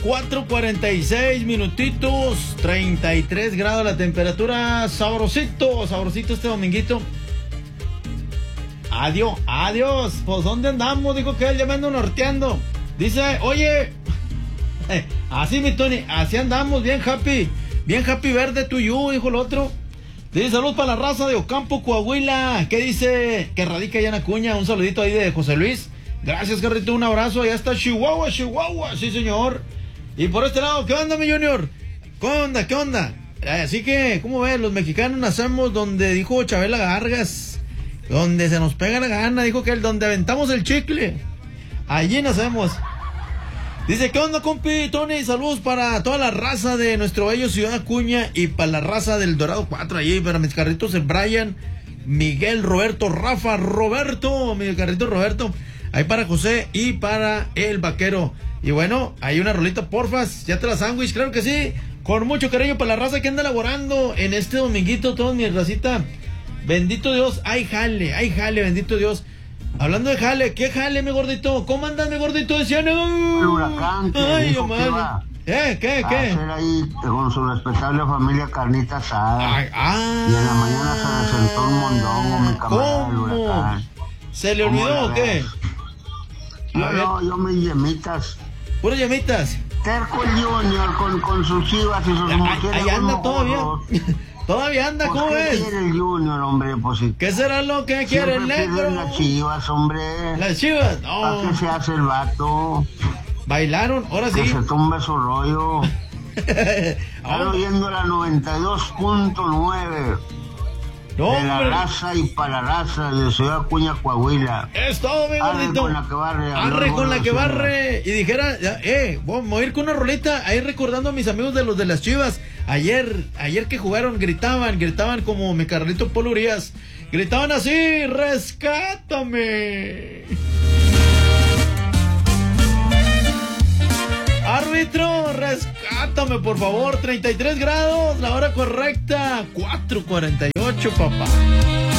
4:46 minutitos, 33 grados la temperatura, sabrosito este dominguito. Adiós, pues ¿dónde andamos? Dijo que él ya me ando norteando. Dice, oye, así mi Tony, así andamos, bien happy verde to you, dijo el otro. Dice, saludos para la raza de Ocampo, Coahuila. ¿Qué dice? Que radica allá en Acuña. Un saludito ahí de José Luis. Gracias, Carrito, un abrazo. Allá está Chihuahua, sí señor. Y por este lado, ¿qué onda, mi Junior? ¿Qué onda? Así que, ¿cómo ves? Los mexicanos nacemos donde dijo Chabela Vargas, donde se nos pega la gana, dijo que donde aventamos el chicle, allí nacemos. Dice, ¿qué onda, compi? Tony, saludos para toda la raza de nuestro bello Ciudad Acuña y para la raza del Dorado 4 allí, para mis carritos, el Brian, Miguel, Roberto, Rafa, Roberto, mi carrito Roberto, ahí para José y para el Vaquero. Y bueno, hay una rolita, porfas, ya te la sándwich, claro que sí, con mucho cariño para la raza que anda laborando en este dominguito, toda mi racita. Bendito Dios, hay jale, bendito Dios. Hablando de jale, ¿qué jale, mi gordito? ¿Cómo andas, mi gordito? Decían, el huracán, ay, madre. ¿Qué? Hacer ahí con su respetable familia carnita asada. Y en la mañana se le sentó un mondongo, mi camarada del huracán. ¿Se le olvidó o qué? Yo mis yemitas. ¿Puras yemitas? Terco el Junior con sus chivas y sus mujeres. Ahí anda todavía. Todavía anda, ¿cómo ves? ¿Qué quiere el Junior, hombre? Pues, ¿qué será lo que quiere el negro? Las chivas, hombre. Las chivas, no. ¿Para qué se hace el vato? Bailaron, ahora sí. Que se tumbe su rollo. Están oyendo la 92.9. No, de la raza y para la raza de Ciudad Acuña, Coahuila. Es todo, mi gordito. Arre con la que barre. Y dijera, vamos a ir con una rolita ahí recordando a mis amigos de los de las Chivas. Ayer que jugaron, gritaban como mi Carlito Polo Urias. Gritaban así, rescátame. Árbitro, rescátame, por favor. 33 grados, la hora correcta. 4:48, papá.